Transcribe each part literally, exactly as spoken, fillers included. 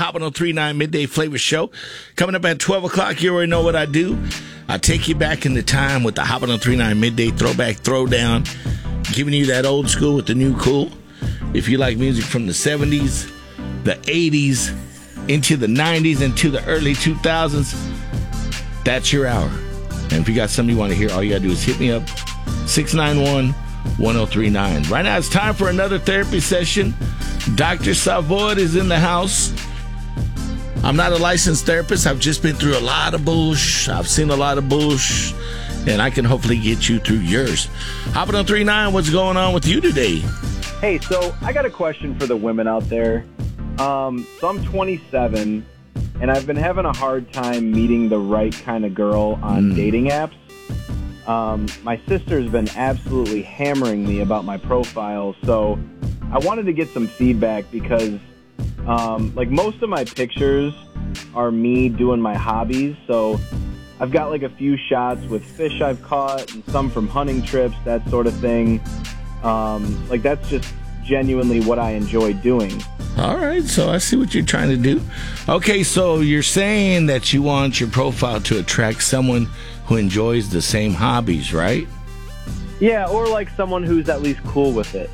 Hot one oh three point nine Midday Flavor Show. Coming up at twelve o'clock, you already know what I do. I take you back into time with the Hot one oh three point nine Midday Throwback Throwdown, giving you that old school with the new cool. If you like music from the seventies, the eighties, into the nineties, into the early two thousands, that's your hour. And if you got something you want to hear, all you got to do is hit me up, six nine one, one oh three nine. Right now, it's time for another therapy session. Doctor Savoy is in the house. I'm not a licensed therapist. I've just been through a lot of bullsh. I've seen a lot of bullsh, and I can hopefully get you through yours. Hot one oh three point nine, what's going on with you today? Hey, so I got a question for the women out there. Um, so I'm twenty-seven, and I've been having a hard time meeting the right kind of girl on mm. dating apps. Um, my sister's been absolutely hammering me about my profile, so I wanted to get some feedback because, um, like, most of my pictures are me doing my hobbies, so I've got, like, a few shots with fish I've caught and some from hunting trips, that sort of thing. Um, like, that's just genuinely what I enjoy doing. All right, so I see what you're trying to do. Okay, so you're saying that you want your profile to attract someone who enjoys the same hobbies, right? Yeah, or like someone who's at least cool with it.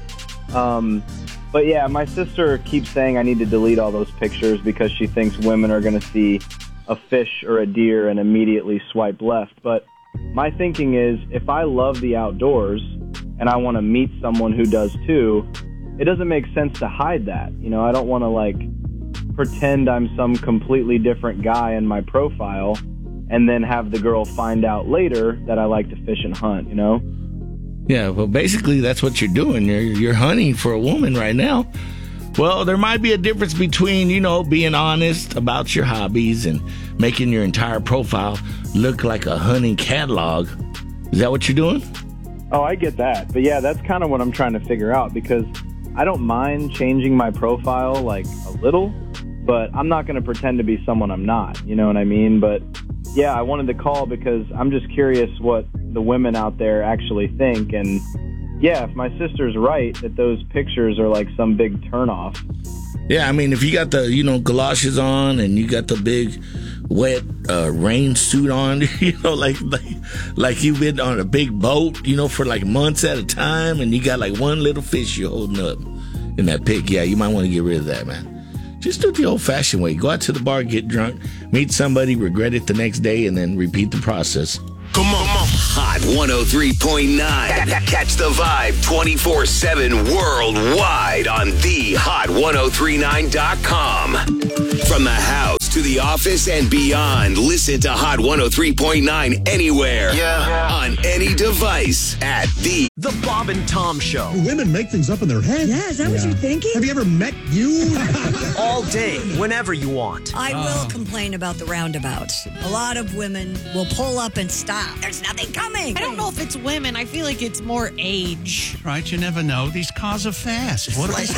Um, but yeah, my sister keeps saying I need to delete all those pictures because she thinks women are going to see a fish or a deer and immediately swipe left. But my thinking is, if I love the outdoors and I want to meet someone who does too, it doesn't make sense to hide that. You know, I don't want to, like, pretend I'm some completely different guy in my profile and then have the girl find out later that I like to fish and hunt, you know? Yeah, well, basically, that's what you're doing. You're, you're hunting for a woman right now. Well, there might be a difference between, you know, being honest about your hobbies and making your entire profile look like a hunting catalog. Is that what you're doing? Oh, I get that. But yeah, that's kind of what I'm trying to figure out, because I don't mind changing my profile, like, a little, but I'm not going to pretend to be someone I'm not, you know what I mean? But yeah, I wanted to call because I'm just curious what the women out there actually think. And yeah, if my sister's right that those pictures are like some big turnoff. Yeah, I mean, if you got the, you know, galoshes on and you got the big wet uh, rain suit on, you know, like, like like you've been on a big boat, you know, for like months at a time, and you got like one little fish you're holding up in that pic, yeah, you might want to get rid of that, man. Just do it the old-fashioned way. Go out to the bar, get drunk, meet somebody, regret it the next day, and then repeat the process. Come on, come on. Hot one oh three point nine. Catch the vibe twenty-four seven worldwide on the hot ten thirty-nine dot com. From the house to the office and beyond, listen to Hot one oh three point nine anywhere. Yeah. On any device at the The Bob and Tom Show. Women make things up in their head. Yeah, is that yeah. what you're thinking? Have you ever met you? All day, whenever you want. I will complain about the roundabouts. A lot of women will pull up and stop. There's nothing coming. I don't know if it's women. I feel like it's more age. Right, you never know. These cars are fast. What They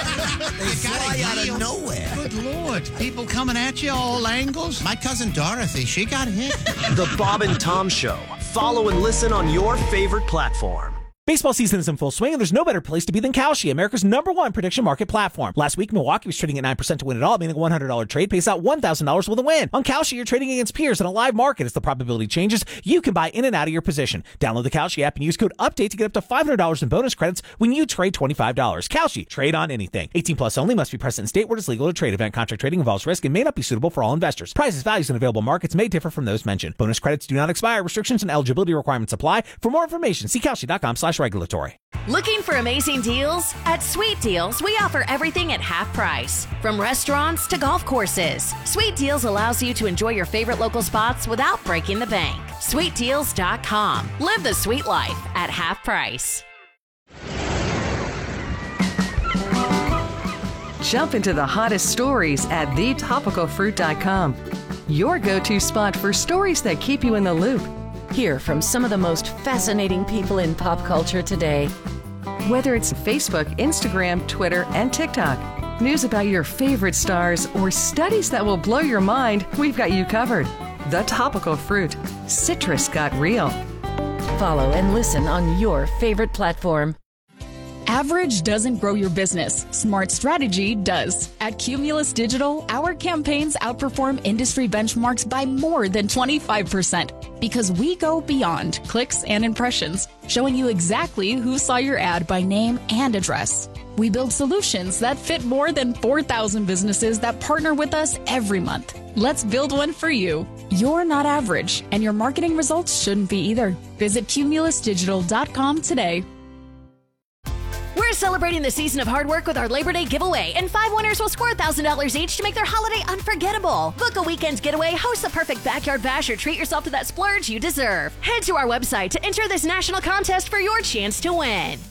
fly out of nowhere. Good Lord. People coming at you all angles. My cousin Dorothy, she got hit. The Bob and Tom Show. Follow and listen on your favorite platform. Baseball season is in full swing, and there's no better place to be than Kalshi, America's number one prediction market platform. Last week, Milwaukee was trading at nine percent to win it all, meaning a one hundred dollars trade pays out one thousand dollars with a win. On Kalshi, you're trading against peers in a live market. As the probability changes, you can buy in and out of your position. Download the Kalshi app and use code UPDATE to get up to five hundred dollars in bonus credits when you trade twenty-five dollars. Kalshi, trade on anything. eighteen plus only, must be present in state where it is legal to trade. Event contract trading involves risk and may not be suitable for all investors. Prices, values, and available markets may differ from those mentioned. Bonus credits do not expire. Restrictions and eligibility requirements apply. For more information, see Kalshi.com slash regulatory. Looking for amazing deals? At Sweet Deals, we offer everything at half price. From restaurants to golf courses, Sweet Deals allows you to enjoy your favorite local spots without breaking the bank. sweet deals dot com. Live the sweet life at half price. Jump into the hottest stories at the topical fruit dot com. Your go-to spot for stories that keep you in the loop. Hear from some of the most fascinating people in pop culture today. Whether it's Facebook, Instagram, Twitter, and TikTok, news about your favorite stars, or studies that will blow your mind, we've got you covered. The Topical Fruit. Citrus got real. Follow and listen on your favorite platform. Average doesn't grow your business. Smart strategy does. At Cumulus Digital, our campaigns outperform industry benchmarks by more than twenty-five percent because we go beyond clicks and impressions, showing you exactly who saw your ad by name and address. We build solutions that fit more than four thousand businesses that partner with us every month. Let's build one for you. You're not average, and your marketing results shouldn't be either. Visit cumulus digital dot com today. We're celebrating the season of hard work with our Labor Day giveaway, and five winners will score one thousand dollars each to make their holiday unforgettable. Book a weekend getaway, host the perfect backyard bash, or treat yourself to that splurge you deserve. Head to our website to enter this national contest for your chance to win.